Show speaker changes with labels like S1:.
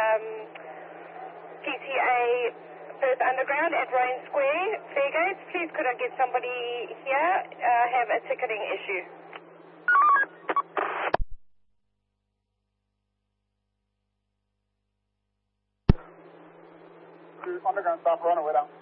S1: PTA Perth Underground at Ryan Square, Fairgates. Please could I get somebody here, have a ticketing issue.
S2: Underground, stop, runaway down.